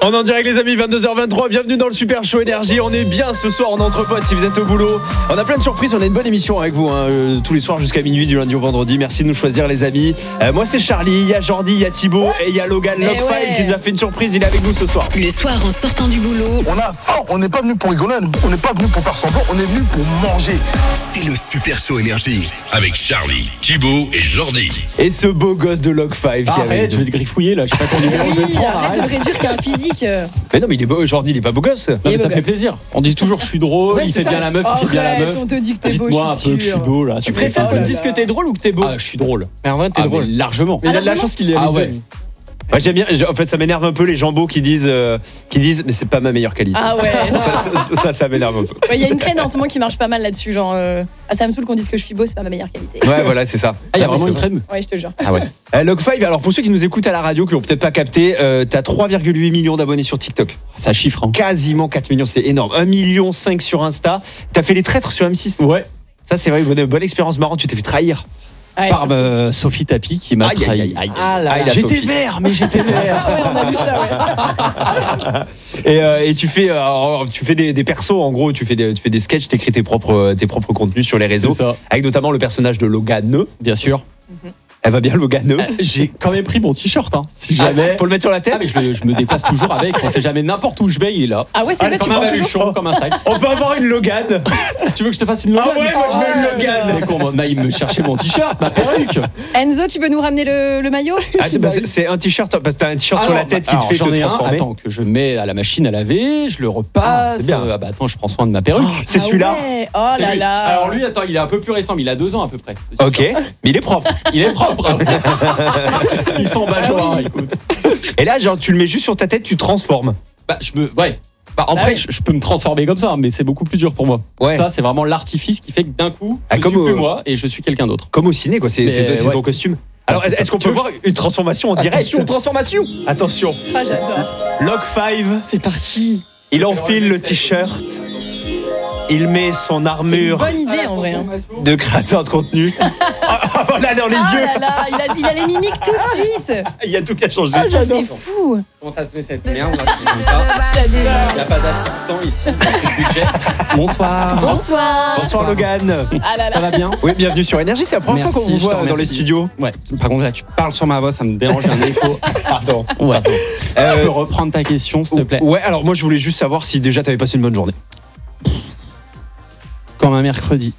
On est en direct les amis, 22h23, bienvenue dans le Super Show Énergie. On est bien ce soir en entre potes si vous êtes au boulot. On a plein de surprises, on a une bonne émission avec vous tous les soirs jusqu'à minuit du lundi au vendredi. Merci de nous choisir les amis. Moi c'est Charlie, il y a Jordi, il y a Thibaut et il y a Logan Lock5 qui nous a fait une surprise, il est avec nous ce soir. Le soir en sortant du boulot. On a faim, on n'est pas venu pour rigoler, on n'est pas venu pour faire semblant, on est venu pour manger. C'est le Super Show Énergie avec Charlie, Thibaut et Jordi. Et ce beau gosse de Lock5 qui arrête, je vais te griffouiller là, j'ai pas ton numéro, je vais le prendre. Arrête de me réduire qu'à un physique. Mais non mais il est beau, Jordi il est pas beau gosse. Non, mais ça fait plaisir. On dit toujours je suis drôle, il fait bien la meuf, il fait bien la meuf. On te dit que t'es beau, dites-moi un peu que je suis beau là. Tu préfères qu'on te dise que t'es drôle ou que t'es beau? Ah, je suis drôle. Mais en vrai, t'es drôle. Mais largement. Mais il a de la chance qu'il ait Ah habité. ouais. Moi j'aime bien, en fait ça m'énerve un peu les jambos qui disent mais c'est pas ma meilleure qualité. Ah ouais. Ça m'énerve un peu. Il y a une traîne en ce moment qui marche pas mal là-dessus, genre ça me saoule qu'on dise que je suis beau, c'est pas ma meilleure qualité. Ouais voilà c'est ça. Ah il y a vraiment une traîne. Ouais je te jure. Ah ouais. Lock5, alors pour ceux qui nous écoutent à la radio, qui l'ont peut-être pas capté, t'as 3,8 millions d'abonnés sur TikTok. Ça chiffre. Quasiment 4 millions, c'est énorme. 1,5 million sur Insta. T'as fait les traîtres sur M6. Ouais. Ça c'est vrai, une bonne expérience marrante, tu t'es fait trahir. Ouais, Par Sophie Tapi qui m'a trahi. Ah là là. J'étais vert, mais j'étais vert. ouais, on a vu ça, ouais. Et tu fais des persos, en gros, tu fais des sketchs, t'écris tes propres contenus sur les réseaux. C'est ça. Avec notamment le personnage de Logan. Bien sûr. Elle va bien Logan. J'ai quand même pris mon t-shirt, hein. Si jamais. Pour le mettre sur la tête. Ah mais je me déplace toujours avec. On sait jamais n'importe où je vais, il est là. Ah ouais, c'est vrai, tu Comme un portes toujours. baluchon, comme un sac. On peut avoir une Logan. Tu veux que je te fasse une Logan? Ah ouais, moi je veux une Logan. Mais qu'on aille me chercher mon t-shirt, ma perruque. Enzo, tu peux nous ramener le maillot? Ah, c'est un t-shirt, parce que t'as un t-shirt sur la tête qui te fait j'en te ai transformer. Attends, que je mets à la machine à laver, je le repasse. c'est bien. Attends, je prends soin de ma perruque. C'est celui-là. Ouais. Oh C'est là lui. là. Alors lui, attends, il est un peu plus récent, mais il a 2 ans à peu près. Ok, mais il est propre. Il est propre. Ils sont bajois, écoute. Et là, genre, tu le mets juste sur ta tête, tu transformes. Ouais. Après, ouais. je peux me transformer comme ça, mais c'est beaucoup plus dur pour moi. Ouais. Ça, c'est vraiment l'artifice qui fait que d'un coup, je comme suis plus moi et je suis quelqu'un d'autre. Comme au ciné, quoi. C'est Mais, ton costume. Ah, Alors, c'est est-ce ça. qu'on peut voir une transformation en direct? Attention, transformation. Attention. Ah j'adore. Lock5, C'est parti. il enfile le t-shirt. Il met son C'est une armure bonne idée en vrai. Hein. de créateur de contenu. Voilà dans les Ah yeux. là là, il a les mimiques tout de suite. Il y a tout qui a changé. C'est fou. Comment ça se met cette merde là? Il n'y a pas d'assistant ici. C'est le budget. Bonsoir. Bonsoir. Bonsoir Logan. Ah là Ça là. va bien? Oui, bienvenue sur Énergie. C'est la première fois qu'on vous je te voit dans les remercie. studios. Ouais. Par contre, là, tu parles sur ma voix, ça me dérange un écho. Pardon. Ouais. Je peux reprendre ta question, s'il te plaît. Ouais, alors moi je voulais juste savoir si déjà t'avais passé une bonne journée. Comme un mercredi.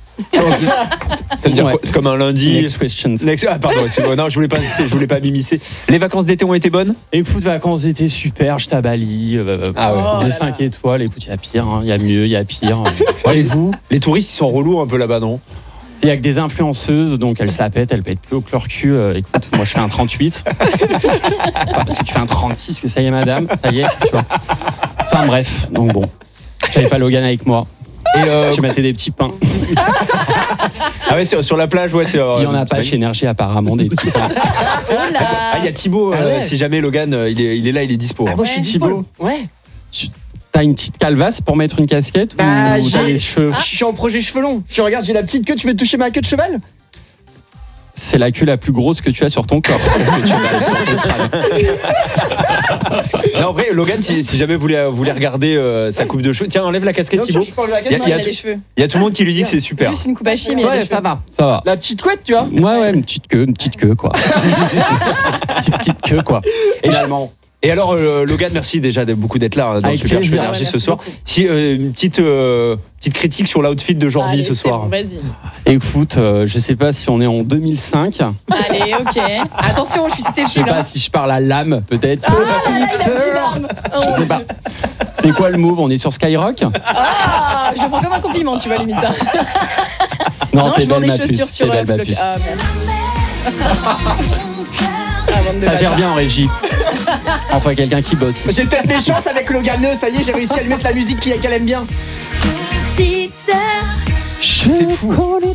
Ça veut dire Ouais. quoi? C'est comme un lundi. Next questions. Ah pardon, excuse-moi. Non, je voulais pas m'immiscer. Les vacances d'été ont été bonnes? Écoute, vacances d'été super, j'étais à Bali. Ah ouais. Oh de là 5 étoiles, écoute, il y a pire, il y a mieux, il y a pire. Et vous? Les touristes ils sont relous un peu là-bas, non? Il y a que des influenceuses, donc elles se la pètent, elles pètent plus au clore cul. Écoute, moi je fais un 38. Pas parce que tu fais un 36 que ça y est madame, ça y est, tu vois. Enfin bref, donc bon. J'avais pas Logan avec moi. Et J'ai maté des petits pains. ah ouais, sur la plage, ouais, c'est. Il y en a pas chez Énergie apparemment des petits pains. Oh là. Ah, il y a Thibaut, ouais. si jamais Logan, il est là, il est dispo. Ah, moi je suis Thibaut. dispo. Ouais. T'as une petite calvasse pour mettre une casquette Bah, ou t'as les cheveux? Je suis en projet cheveux longs. Tu regardes, j'ai la petite queue, tu veux toucher ma queue de cheval? C'est la queue la plus grosse que tu as sur ton corps. Celle que tu as sur ton crâne. Non, en vrai, Logan, si jamais vous voulez regarder sa coupe de cheveux, tiens, enlève la casquette, Bien sûr, Thibaut. je peux enlever la Il y a- Non, casquette. il a les cheveux. Il y a tout le monde qui lui dit que c'est super. Juste une coupe à chier, mais il a Ouais, les ça cheveux. va, ça va. La petite couette, tu vois. Ouais, une petite queue, quoi. petite queue, quoi. Finalement. Et alors, Logan, merci déjà beaucoup d'être là dans Avec le Super Show plaisir. Énergie Ouais, ce merci soir. beaucoup. Si, une petite critique sur l'outfit de Jordi Allez, ce c'est soir. bon, vas-y. Écoute, je sais pas si on est en 2005. Allez, ok. Attention, je suis Je sais susceptible. pas hein. si je parle à l'âme, peut-être. Ah, Petite il a dit sœur. l'arme. Oh, Je mon sais pas. Dieu. C'est quoi le move? On est sur Skyrock? Ah, je le prends comme un compliment, tu vois, limite. Ça. Non, je t'es vends belle, des ma chaussures puce. sur T'es belle, ma Flock. puce. Ah, merde. Ah, bande de Ça gère bâtards. bien en régie. Enfin, quelqu'un qui bosse. J'ai peut-être des chances avec Logan, ça y est, j'ai réussi à lui mettre la musique qu'elle aime bien. C'est fou.